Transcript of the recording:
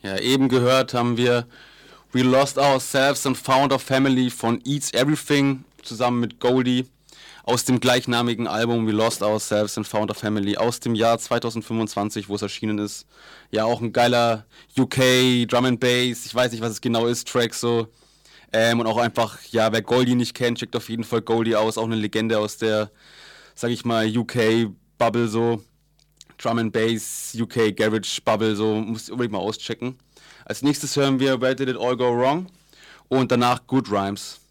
Ja, eben gehört haben wir We Lost Ourselves and Found Our Family von Eats Everything zusammen mit Goldie aus dem gleichnamigen Album We Lost Ourselves and Found Our Family aus dem Jahr 2025, wo es erschienen ist. Ja, auch ein geiler UK Drum and Bass, ich weiß nicht, was es genau ist, Track so. Und auch einfach, ja, wer Goldie nicht kennt, checkt auf jeden Fall Goldie aus, auch eine Legende aus der, sag ich mal, UK Bubble so. Drum and Bass, UK Garage Bubble, so musst du unbedingt mal auschecken. Als nächstes hören wir Where Did It All Go Wrong und danach Good Rhymes.